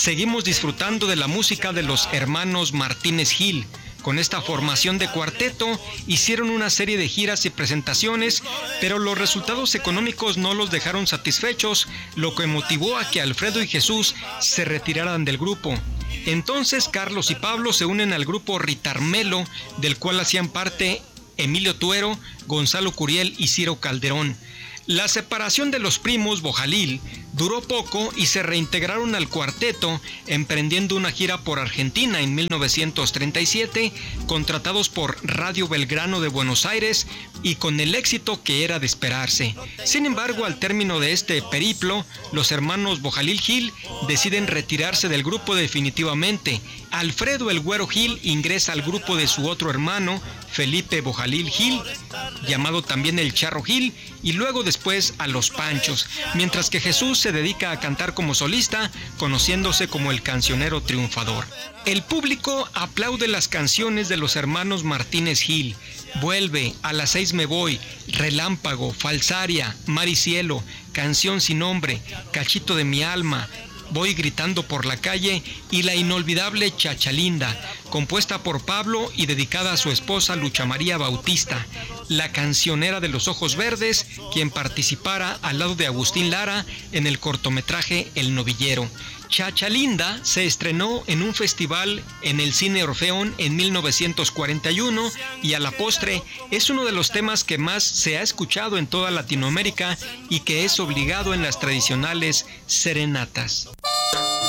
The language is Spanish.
seguimos disfrutando de la música de los hermanos Martínez Gil. Con esta formación de cuarteto hicieron una serie de giras y presentaciones, pero los resultados económicos no los dejaron satisfechos, lo que motivó a que Alfredo y Jesús se retiraran del grupo. Entonces Carlos y Pablo se unen al grupo Ritarmelo, del cual hacían parte Emilio Tuero, Gonzalo Curiel y Ciro Calderón. La separación de los primos Bojalil duró poco y se reintegraron al cuarteto, emprendiendo una gira por Argentina en 1937, contratados por Radio Belgrano de Buenos Aires y con el éxito que era de esperarse. Sin embargo, al término de este periplo, los hermanos Bojalil Gil deciden retirarse del grupo definitivamente. Alfredo el Güero Gil ingresa al grupo de su otro hermano, Felipe Bojalil Gil, llamado también el Charro Gil, y luego después a Los Panchos, mientras que Jesús se dedica a cantar como solista, conociéndose como el cancionero triunfador. El público aplaude las canciones de los hermanos Martínez Gil: Vuelve, A las 6 me voy, Relámpago, Falsaria, Mar y Cielo, Canción sin nombre, Cachito de mi alma, Voy gritando por la calle y la inolvidable Chachalinda, compuesta por Pablo y dedicada a su esposa Lucha María Bautista, la cancionera de los ojos verdes, quien participara al lado de Agustín Lara en el cortometraje El Novillero. Chachalinda se estrenó en un festival en el Cine Orfeón en 1941 y a la postre es uno de los temas que más se ha escuchado en toda Latinoamérica y que es obligado en las tradicionales serenatas.